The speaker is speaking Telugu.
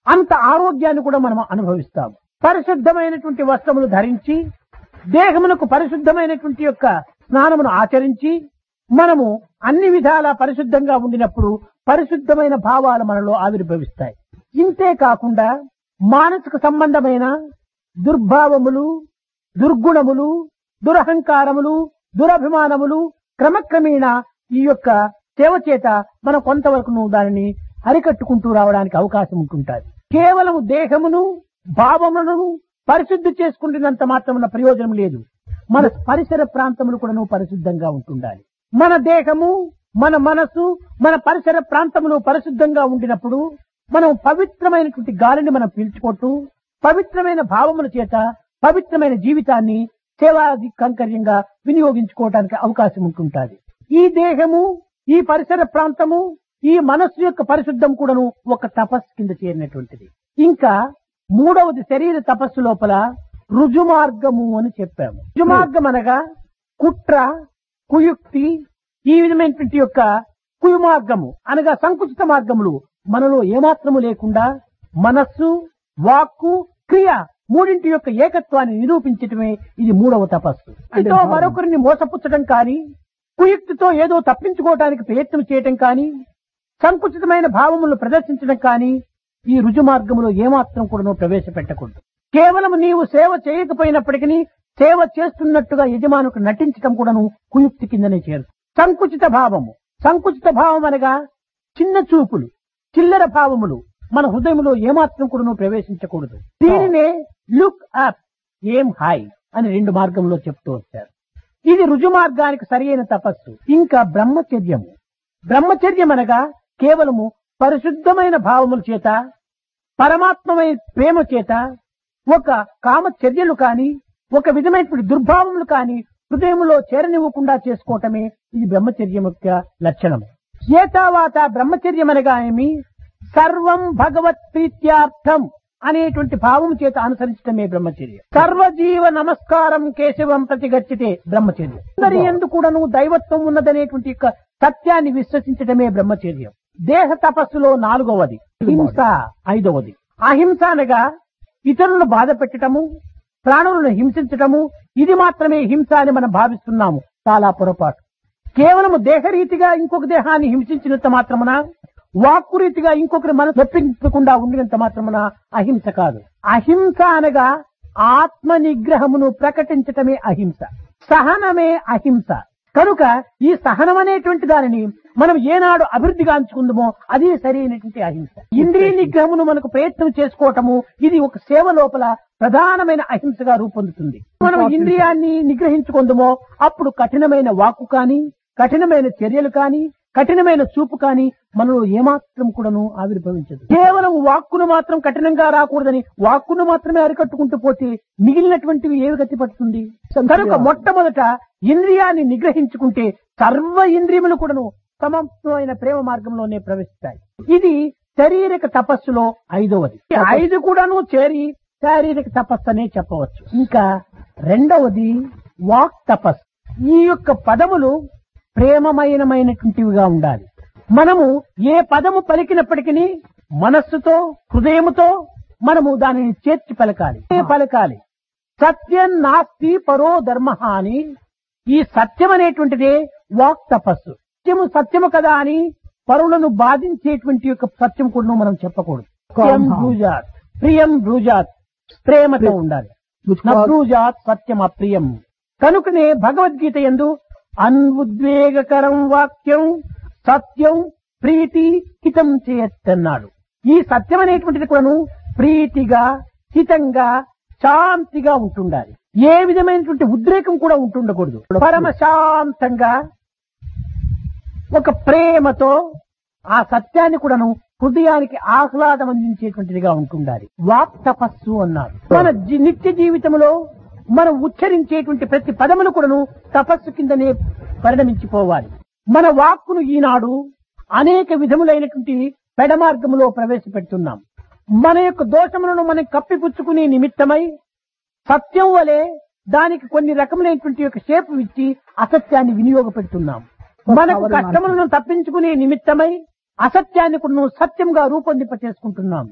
అంత ఆరోగ్యాన్ని కూడా మనం అనుభవిస్తాము. పరిశుద్ధమైనటువంటి వస్త్రములు ధరించి దేహమునకు పరిశుద్ధమైనటువంటి యొక్క స్నానమును ఆచరించి మనము అన్ని విధాలా పరిశుద్ధంగా ఉండినప్పుడు పరిశుద్ధమైన భావాలు మనలో ఆవిర్భవిస్తాయి. ఇంతే కాకుండా మానసిక సంబంధమైన దుర్భావములు, దుర్గుణములు, దురహంకారములు, దురభిమానములు క్రమక్రమేణా ఈ యొక్క సేవ చేత మనం కొంతవరకు దానిని అరికట్టుకుంటూ రావడానికి అవకాశం ఉంటుంటుంది. కేవలం దేహమును భావములను పరిశుద్ధి చేసుకుంటున్నంత మాత్రమున ప్రయోజనం లేదు. మన పరిసర ప్రాంతములు కూడా పరిశుద్ధంగా ఉంటుండాలి. మన దేహము, మన మనసు, మన పరిసర ప్రాంతములు పరిశుద్ధంగా ఉండినప్పుడు మనం పవిత్రమైనటువంటి గాలిని మనం పీల్చుకుంటూ పవిత్రమైన భావముల చేత పవిత్రమైన జీవితాన్ని సేవాది కంకర్యంగా వినియోగించుకోవడానికి అవకాశం ఉంటుంటుంది. ఈ దేహము, ఈ పరిసర ప్రాంతము, ఈ మనస్సు యొక్క పరిశుద్ధం కూడాను ఒక తపస్సు కింద చేరినటువంటిది. ఇంకా మూడవది శరీర తపస్సు లోపల రుజుమార్గము అని చెప్పాము. రుజుమార్గం అనగా కుట్ర, కుయుక్తి, ఈ విధమైనటువంటి యొక్క కుయుమార్గము అనగా సంకుచిత మార్గములు మనలో ఏమాత్రము లేకుండా మనస్సు, వాక్కు, క్రియ మూడింటి యొక్క ఏకత్వాన్ని నిరూపించటమే ఇది మూడవ తపస్సు. ఇదో మరొకరిని మోసపుచ్చడం కానీ, కుయుక్తితో ఏదో తప్పించుకోవడానికి ప్రయత్నం చేయటం కానీ, సంకుచితమైన భావములను ప్రదర్శించడం కానీ ఈ రుజు మార్గంలో ఏమాత్రం కూడా ప్రవేశపెట్టకూడదు. కేవలం నీవు సేవ చేయకపోయినప్పటికీ సేవ చేస్తున్నట్టుగా యజమానుకు నటించడం కూడాను కుయుక్తి కిందనే చేరు. సంకుచిత భావం అనగా చిన్న చూపులు, చిల్లర భావములు మన హృదయంలో ఏమాత్రం కూడా ప్రవేశించకూడదు. దీనినే లుక్ అప్, ఏం హై అని రెండు మార్గంలో చెప్తూ వచ్చారు. ఇది రుజు మార్గానికి సరియైన తపస్సు. ఇంకా బ్రహ్మచర్యం అనగా కేవలము పరిశుద్ధమైన భావముల చేత, పరమాత్మమైన ప్రేమ చేత ఒక కామచర్యలు కాని, ఒక విధమైనటువంటి దుర్భావములు కాని హృదయంలో చేరనివ్వకుండా చేసుకోవటమే ఇది బ్రహ్మచర్యం యొక్క లక్షణం. ఏతావాత బ్రహ్మచర్యం అనగా ఏమి? సర్వం భగవత్ ప్రీత్యార్థం అనేటువంటి భావం చేత అనుసరించటమే బ్రహ్మచర్యం. సర్వజీవ నమస్కారం కేశవం ప్రతిగచ్చితే బ్రహ్మచర్యం. అందరి యందు కూడాను దైవత్వం ఉన్నదనేటువంటి యొక్క సత్యాన్ని విశ్వసించటమే బ్రహ్మచర్యం. దేహ తపస్సులో నాలుగవది హింస, ఐదవది అహింస అనగా ఇతరులను బాధ పెట్టటము, ప్రాణులను హింసించటము. ఇది మాత్రమే హింస అని మనం భావిస్తున్నాము. చాలా పొరపాటు. కేవలము దేహరీతిగా ఇంకొక దేహాన్ని హింసించినంత మాత్రమున, వాక్కు రీతిగా ఇంకొకరి మనసు నొప్పించకుండా ఉండినంత మాత్రమున అహింస కాదు. అహింస అనగా ఆత్మ నిగ్రహమును ప్రకటించటమే అహింస. సహనమే అహింస. కనుక ఈ సహనం అనేటువంటి దానిని మనం ఏనాడు అభివృద్ధిగాంచుకుందామో అది సరైనటువంటి అహింస. ఇంద్రియ నిగ్రహమును మనకు ప్రయత్నం చేసుకోవటము ఇది ఒక సేవ లోపల ప్రధానమైన అహింసగా రూపొందుతుంది. మనం ఇంద్రియాన్ని నిగ్రహించుకుందామో అప్పుడు కఠినమైన వాక్కు కాని, కఠినమైన చర్యలు కాని, కఠినమైన చూపు కాని మనలో ఏమాత్రం కూడాను ఆవిర్భవించదు. కేవలం వాక్కును మాత్రం కఠినంగా రాకూడదని వాక్కును మాత్రమే అరికట్టుకుంటూ పోతే మిగిలినటువంటివి ఏవి గతి పడుతుంది? కనుక మొట్టమొదట ఇంద్రియాన్ని నిగ్రహించుకుంటే సర్వ ఇంద్రియములు కూడాను సమమైన ప్రేమ మార్గంలోనే ప్రవేశిస్తాయి. ఇది శారీరక తపస్సులో ఐదవది. ఐదు కూడాను చేరి శారీరక తపస్సు అనే చెప్పవచ్చు. ఇంకా రెండవది వాక్ తపస్సు. ఈ యొక్క పదములు ప్రేమమయమైనటువంటివిగా ఉండాలి. మనము ఏ పదము పలికినప్పటికీ మనస్సుతో, హృదయముతో మనము దానిని చేర్చి పలకాలి. సత్యం నాస్తి పరో ధర్మ అని ఈ సత్యం అనేటువంటిదే వాక్ తపస్సు. సత్యము కదా అని పరులను బాధించేటువంటి యొక్క సత్యం కూడా మనం చెప్పకూడదు. ప్రియం బ్రూజాత్, ప్రేమతో ఉండాలి. బ్రూజాత్ సత్యం అప్రియం. కనుకనే భగవద్గీత యందు అన్ఉద్వేగకరం వాక్యం సత్యం ప్రీతి హితం చేయొద్దన్నాడు. ఈ సత్యం అనేటువంటిది కూడాను ప్రీతిగా, హితంగా, శాంతిగా ఉంటుండాలి. ఏ విధమైనటువంటి ఉద్రేకం కూడా ఉంటుండకూడదు. పరమశాంతంగా ఒక ప్రేమతో ఆ సత్యాన్ని కూడాను హృదయానికి ఆహ్లాదం అందించేటువంటిదిగా ఉంటుండాలి. వాక్ తపస్సు అన్నారు. మన నిత్య జీవితంలో మనం ఉచ్చరించేటువంటి ప్రతి పదములు కూడాను తపస్సు కిందనే పరిణమించిపోవాలి. మన వాక్కును ఈనాడు అనేక విధములైనటువంటి పెడమార్గములో ప్రవేశపెడుతున్నాం. మన యొక్క దోషములను మనం కప్పిపుచ్చుకునే నిమిత్తమై సత్యం వలె దానికి కొన్ని రకములైనటువంటి యొక్క షేపు ఇచ్చి అసత్యాన్ని వినియోగపెడుతున్నాం. మనకు కష్టములను తప్పించుకునే నిమిత్తమై అసత్యాన్ని కూడా సత్యంగా రూపొందింప చేసుకుంటున్నాం.